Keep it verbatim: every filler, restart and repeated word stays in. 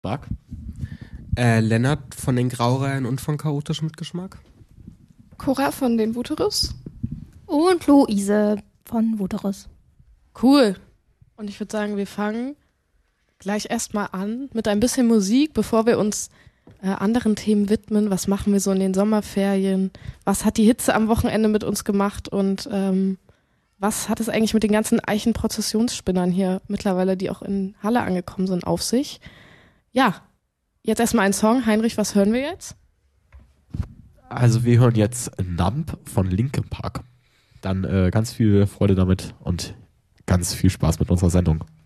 Marc? Äh, Lennart von den Graureihen und von Chaotisch mit Geschmack. Cora von den Wuterus. Und Luise von Wuterus. Cool. Und ich würde sagen, wir fangen gleich erstmal an mit ein bisschen Musik, bevor wir uns äh, anderen Themen widmen. Was machen wir so in den Sommerferien? Was hat die Hitze am Wochenende mit uns gemacht? Und ähm, was hat es eigentlich mit den ganzen Eichenprozessionsspinnern hier mittlerweile, die auch in Halle angekommen sind, auf sich? Ja, jetzt erstmal ein Song. Heinrich, was hören wir jetzt? Also wir hören jetzt Numb von Linkin Park. Dann äh, ganz viel Freude damit und ganz viel Spaß mit unserer Sendung.